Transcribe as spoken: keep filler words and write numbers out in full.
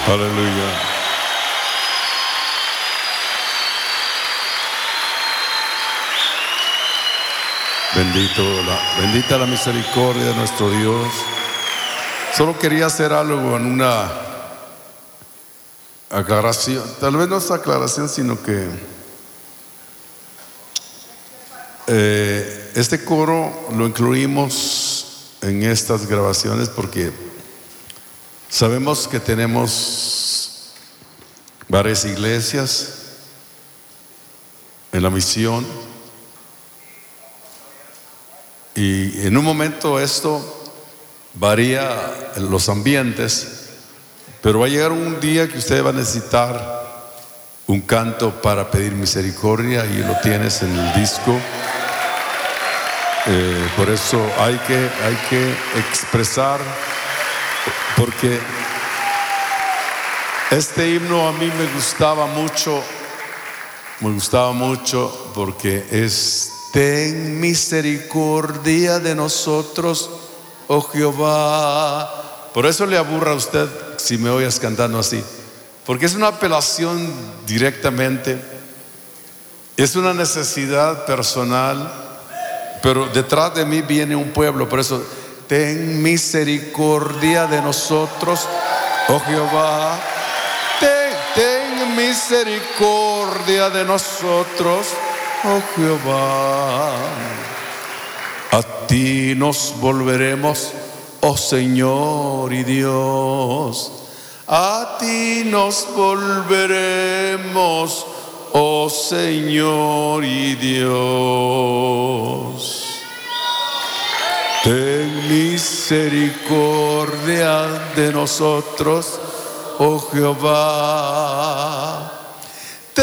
Aleluya. Bendito la, bendita la misericordia de nuestro Dios. Solo quería hacer algo en una aclaración. Tal vez no es aclaración, sino que eh, este coro lo incluimos en estas grabaciones porque sabemos que tenemos varias iglesias en la misión. Y en un momento esto varía en los ambientes, pero va a llegar un día que usted va a necesitar un canto para pedir misericordia y lo tienes en el disco. Eh, por eso hay que, hay que expresar, porque este himno a mí me gustaba mucho, me gustaba mucho porque es: ten misericordia de nosotros, oh Jehová. Por eso le aburra a usted si me oyes cantando así, porque es una apelación directamente, es una necesidad personal, pero detrás de mí viene un pueblo. Por eso, ten misericordia de nosotros, oh Jehová. Ten, ten misericordia de nosotros, oh Jehová. A ti nos volveremos, oh Señor y Dios. A ti nos volveremos, oh Señor y Dios. Ten misericordia de nosotros, oh Jehová.